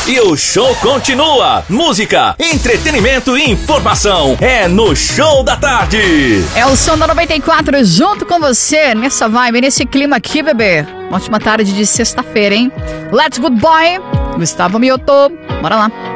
E o show continua. Música, entretenimento e informação. É no Show da Tarde. É o som da 94 junto com você, nessa vibe, nesse clima aqui, bebê. Uma ótima tarde de sexta-feira, hein? Let's Good Boy, Gustavo Mioto. Bora lá.